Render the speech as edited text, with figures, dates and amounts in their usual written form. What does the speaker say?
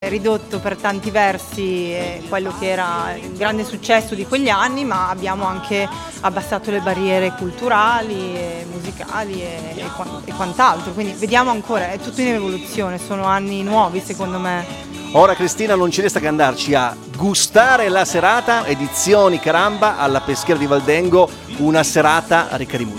ridotto per tanti versi quello che era il grande successo di quegli anni, ma abbiamo anche abbassato le barriere culturali, musicali e quant'altro, quindi vediamo ancora, è tutto in evoluzione, sono anni nuovi secondo me. Ora Cristina non ci resta che andarci a gustare la serata Edizioni Caramba alla Peschiera di Valdengo, una serata ricca di musica.